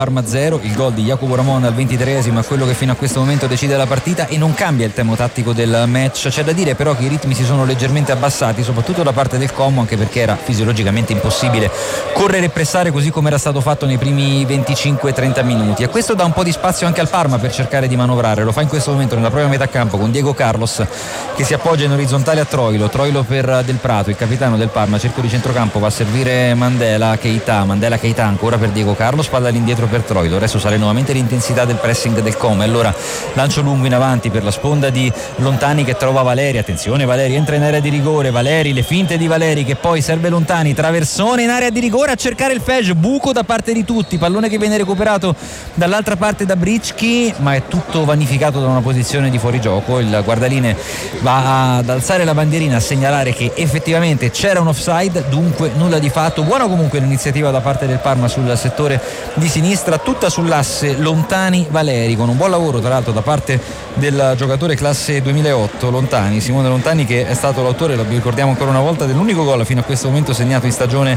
Parma 0, il gol di Jacopo Ramon al 23esimo è quello che fino a questo momento decide la partita e non cambia il tema tattico del match. C'è da dire però che i ritmi si sono leggermente abbassati, soprattutto da parte del Como, anche perché era fisiologicamente impossibile correre e pressare così come era stato fatto nei primi 25-30 minuti, e questo dà un po' di spazio anche al Parma per cercare di manovrare. Lo fa in questo momento nella propria metà campo con Diego Carlos che si appoggia in orizzontale a Troilo per Del Prato, il capitano del Parma. Cerco di centrocampo, va a servire Mandela Keita ancora per Diego Carlos, palla all'indietro per Troilo. Adesso sale nuovamente l'intensità del pressing del Como, allora lancio lungo in avanti per la sponda di Lontani che trova Valeri. Attenzione, Valeri entra in area di rigore, Valeri, le finte di Valeri che poi serve Lontani, traversone in area di rigore a cercare il Fej, buco da parte di tutti, pallone che viene recuperato dall'altra parte da Bricchi, ma è tutto vanificato da una posizione di fuorigioco. Il guardaline va ad alzare la bandierina a segnalare che effettivamente c'era un offside, dunque nulla di fatto. Buona comunque l'iniziativa da parte del Parma sul settore di sinistra, tutta sull'asse Lontani-Valeri, con un buon lavoro tra l'altro da parte del giocatore classe 2008 Simone Lontani, che è stato l'autore, lo ricordiamo ancora una volta, dell'unico gol fino a questo momento segnato in stagione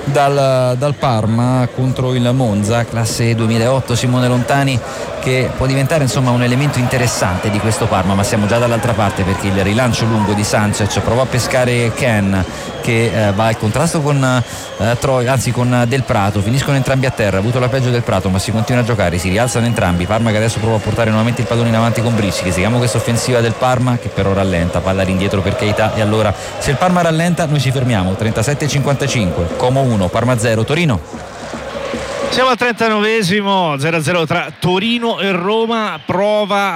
dal Parma contro il Monza. Classe 2008 Simone Lontani, che può diventare insomma un elemento interessante di questo Parma, ma siamo già dall'altra parte perché il rilancio lungo di Sanchez prova a pescare Ken che va al contrasto con con Del Prato, finiscono entrambi a terra, ha avuto la peggio Del Prato ma si continua a giocare, si rialzano entrambi. Parma che adesso prova a portare nuovamente il pallone in avanti con Bricci, che seguiamo questa offensiva del Parma che però rallenta, palla all'indietro per Keita, e allora se il Parma rallenta noi ci fermiamo. 37-55, Como 1 Parma 0 Torino. Siamo al 39esimo, 0-0 tra Torino e Roma. Prova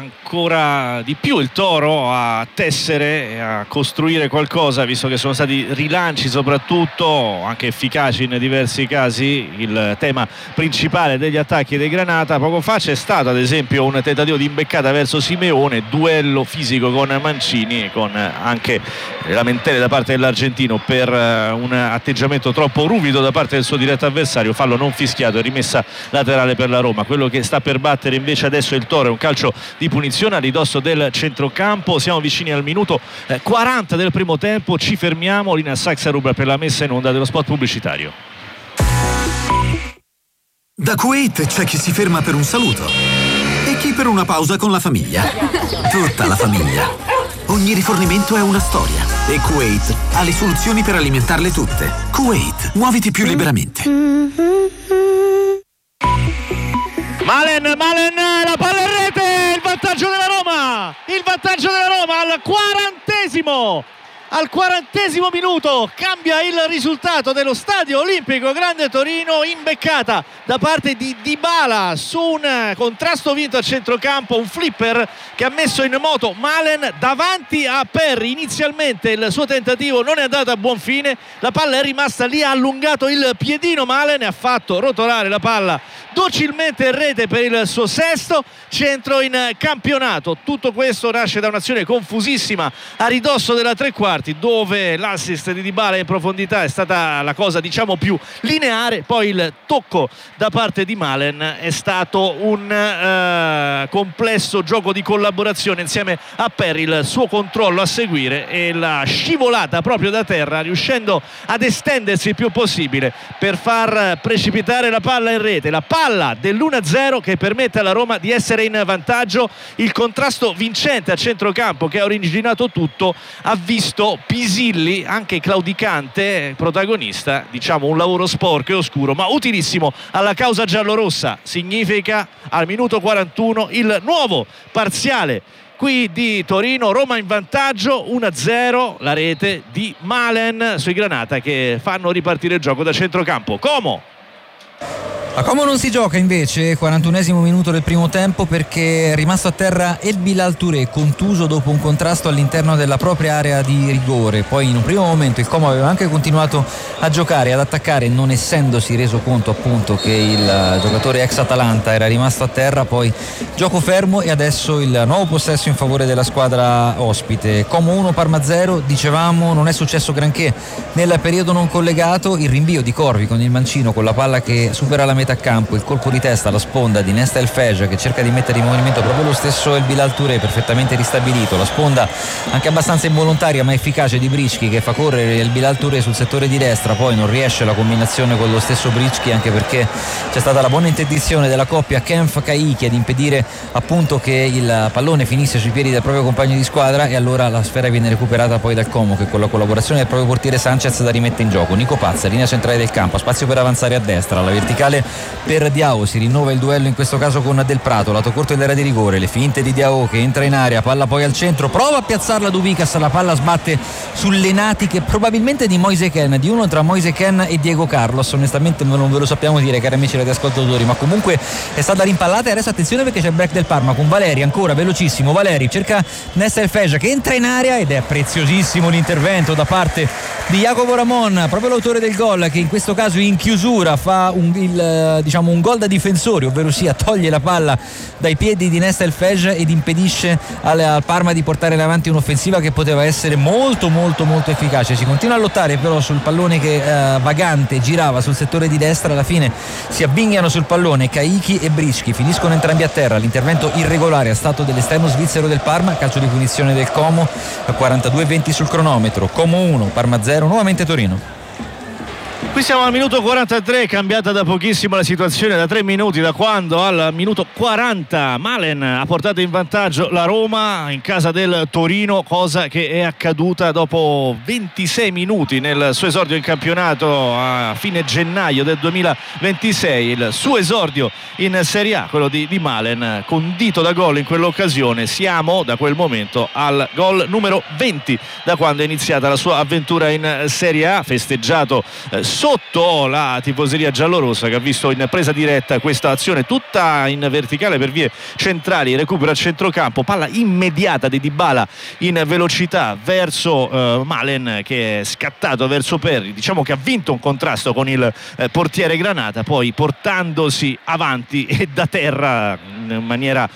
ancora di più il Toro a tessere e a costruire qualcosa, visto che sono stati rilanci soprattutto, anche efficaci in diversi casi, il tema principale degli attacchi dei Granata. Poco fa c'è stato ad esempio un tentativo di imbeccata verso Simeone, duello fisico con Mancini, con anche lamentele da parte dell'argentino per un atteggiamento troppo ruvido da parte del suo diretto avversario. Fallo non fischiato e rimessa laterale per la Roma. Quello che sta per battere invece adesso il Toro è un calcio di punizione a ridosso del centrocampo. Siamo vicini al minuto 40 del primo tempo, ci fermiamo. Lina Saxa Rubra per la messa in onda dello spot pubblicitario. Da Kuwait c'è chi si ferma per un saluto e chi per una pausa con la famiglia. Tutta la famiglia. Ogni rifornimento è una storia e Kuwait ha le soluzioni per alimentarle tutte. Kuwait, muoviti più liberamente. Malen, la palla in rete, il vantaggio della Roma al 40esimo. Al 40esimo minuto cambia il risultato dello Stadio Olimpico Grande Torino, imbeccata da parte di Dybala su un contrasto vinto a centrocampo, un flipper che ha messo in moto Malen davanti a Perry. Inizialmente il suo tentativo non è andato a buon fine, la palla è rimasta lì, ha allungato il piedino Malen e ha fatto rotolare la palla docilmente in rete per il suo sesto centro in campionato. Tutto questo nasce da un'azione confusissima a ridosso della tre quarti, dove l'assist di Dybala in profondità è stata la cosa diciamo più lineare, poi il tocco da parte di Malen è stato un complesso gioco di collaborazione insieme a Perry, il suo controllo a seguire e la scivolata proprio da terra, riuscendo ad estendersi il più possibile per far precipitare la palla in rete, la palla dell'1-0 che permette alla Roma di essere in vantaggio. Il contrasto vincente a centrocampo che ha originato tutto ha visto Pisilli, anche claudicante, protagonista, diciamo un lavoro sporco e oscuro ma utilissimo alla causa giallorossa. Significa al minuto 41 il nuovo parziale qui di Torino, Roma in vantaggio 1-0, la rete di Malen sui Granata che fanno ripartire il gioco da centrocampo. Como A Como non si gioca invece, 41esimo minuto del primo tempo, perché è rimasto a terra El Bilal Touré, contuso dopo un contrasto all'interno della propria area di rigore. Poi in un primo momento il Como aveva anche continuato a giocare, ad attaccare, non essendosi reso conto appunto che il giocatore ex Atalanta era rimasto a terra. Poi gioco fermo e adesso il nuovo possesso in favore della squadra ospite. Como 1 Parma 0, dicevamo non è successo granché nel periodo non collegato, il rinvio di Corvi con il mancino con la palla che supera la metà metà campo, il colpo di testa alla sponda di Nesta El Fejah, che cerca di mettere in movimento proprio lo stesso El Bilal Touré, perfettamente ristabilito, la sponda anche abbastanza involontaria ma efficace di Brichki, che fa correre El Bilal Touré sul settore di destra, poi non riesce la combinazione con lo stesso Brichki, anche perché c'è stata la buona interdizione della coppia Kempf-Kaiki ad impedire appunto che il pallone finisse sui piedi del proprio compagno di squadra, e allora la sfera viene recuperata poi dal Como, che con la collaborazione del proprio portiere Sanchez la rimette in gioco. Nico Pazza, linea centrale del campo, spazio per avanzare a destra, la verticale per Diao, si rinnova il duello in questo caso con Del Prato, lato corto dell'area di rigore, le finte di Diao che entra in area, palla poi al centro, prova a piazzarla Dubicas, la palla sbatte sulle natiche probabilmente di Moise Kean, di uno tra Moise Kean e Diego Carlos, onestamente non ve lo sappiamo dire, cari amici radioascoltatori, ma comunque è stata rimpallata. E adesso attenzione perché c'è il break del Parma con Valeri, ancora velocissimo, Valeri cerca Nesta El Fejah che entra in area, ed è preziosissimo l'intervento da parte di Jacopo Ramon, proprio l'autore del gol, che in questo caso in chiusura fa un gol da difensori, ovvero sia toglie la palla dai piedi di Nesta El Fejah ed impedisce al Parma di portare in avanti un'offensiva che poteva essere molto molto molto efficace. Si continua a lottare però sul pallone che vagante girava sul settore di destra, alla fine si avvinghiano sul pallone Kaiki e Brichki, finiscono entrambi a terra. L'intervento irregolare è stato dell'esterno svizzero del Parma, calcio di punizione del Como, 42-20 sul cronometro, Como 1 Parma 0, nuovamente Torino. Qui siamo al minuto 43, cambiata da pochissimo la situazione, da 3 minuti, da quando al minuto 40 Malen ha portato in vantaggio la Roma in casa del Torino, cosa che è accaduta dopo 26 minuti nel suo esordio in campionato a fine gennaio del 2026, il suo esordio in Serie A, quello di Malen, condito da gol in quell'occasione. Siamo da quel momento al gol numero 20 da quando è iniziata la sua avventura in Serie A, festeggiato sotto la tifoseria giallorossa, che ha visto in presa diretta questa azione tutta in verticale per vie centrali, recupero a centrocampo, palla immediata di Dybala in velocità verso Malen, che è scattato verso Perry, diciamo che ha vinto un contrasto con il portiere Granata, poi portandosi avanti e da terra in maniera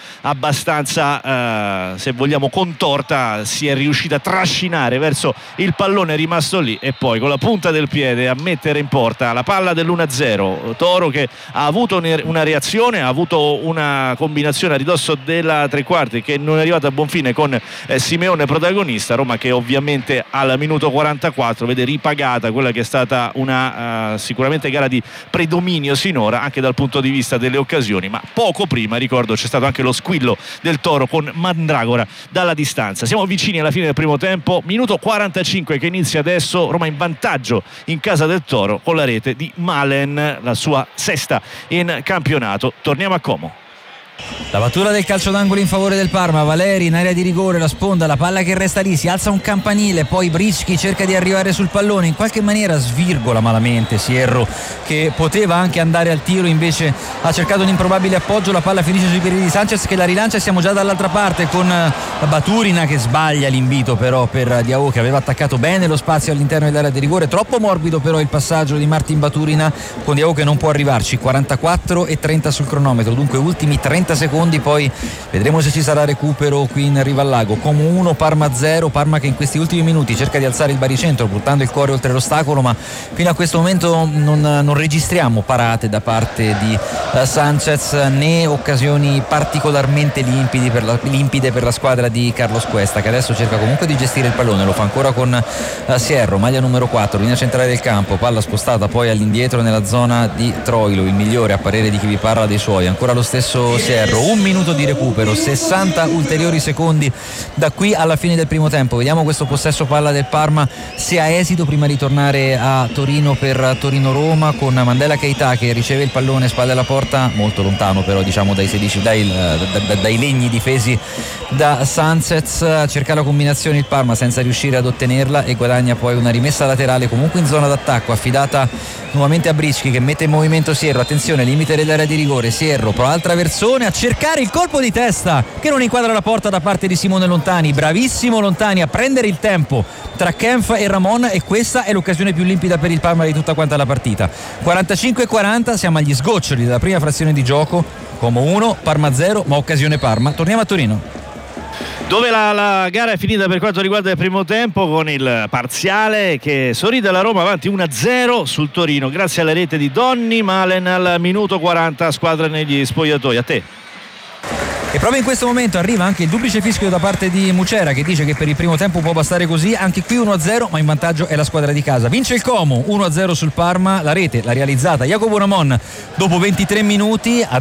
abbastanza se vogliamo contorta si è riuscita a trascinare verso il pallone rimasto lì, e poi con la punta del piede a mettere in porta la palla dell'1-0. Toro che ha avuto una reazione, ha avuto una combinazione a ridosso della tre quarti che non è arrivata a buon fine con Simeone protagonista. Roma che ovviamente al minuto 44 vede ripagata quella che è stata una sicuramente gara di predominio sinora anche dal punto di vista delle occasioni, ma poco prima, ricordo, c'è stato anche lo squillo del Toro con Mandragora dalla distanza. Siamo vicini alla fine del primo tempo, minuto 45 che inizia adesso, Roma in vantaggio in casa del Toro con la rete di Malen, la sua sesta in campionato. Torniamo a Como. La battuta del calcio d'angolo in favore del Parma, Valeri in area di rigore, la sponda, la palla che resta lì, si alza un campanile, poi Brichki cerca di arrivare sul pallone, in qualche maniera svirgola malamente Sierro, che poteva anche andare al tiro, invece ha cercato un improbabile appoggio, la palla finisce sui piedi di Sanchez che la rilancia, e siamo già dall'altra parte con Baturina che sbaglia l'invito però per Diao, che aveva attaccato bene lo spazio all'interno dell'area di rigore, troppo morbido però il passaggio di Martin Baturina con Diao che non può arrivarci. 44-30 sul cronometro, dunque ultimi 30 secondi, poi vedremo se ci sarà recupero qui in riva al lago. Como 1 Parma 0, Parma che in questi ultimi minuti cerca di alzare il baricentro buttando il cuore oltre l'ostacolo, ma fino a questo momento non registriamo parate da parte di Sanchez né occasioni particolarmente limpide per la squadra di Carlos Cuesta, che adesso cerca comunque di gestire il pallone, lo fa ancora con Sierro, maglia numero 4, linea centrale del campo, palla spostata poi all'indietro nella zona di Troilo, il migliore a parere di chi vi parla dei suoi, ancora lo stesso Sierro. Un minuto di recupero, 60 ulteriori secondi da qui alla fine del primo tempo. Vediamo questo possesso palla del Parma se ha esito prima di tornare a Torino per Torino-Roma, con Mandela Keita che riceve il pallone spalle alla porta, molto lontano però diciamo dai legni difesi da Sanchez, cerca la combinazione il Parma senza riuscire ad ottenerla e guadagna poi una rimessa laterale comunque in zona d'attacco affidata nuovamente a Brichki che mette in movimento Sierro, attenzione limite dell'area di rigore, Sierro prova al traversone a cercare il colpo di testa che non inquadra la porta da parte di Simone Lontani, bravissimo Lontani a prendere il tempo tra Kempf e Ramon, e questa è l'occasione più limpida per il Parma di tutta quanta la partita. 45-40, siamo agli sgoccioli della prima frazione di gioco, Como 1 Parma 0, ma occasione Parma. Torniamo a Torino. dove la gara è finita per quanto riguarda il primo tempo, con il parziale che sorride la Roma avanti 1-0 sul Torino grazie alla rete di Donny Malen al minuto 40, squadra negli spogliatoi. A te. E proprio in questo momento arriva anche il duplice fischio da parte di Mucera, che dice che per il primo tempo può bastare così. Anche qui 1-0, ma in vantaggio è la squadra di casa. Vince il Como 1-0 sul Parma, la rete l'ha realizzata Jacopo Ramon dopo 23 minuti.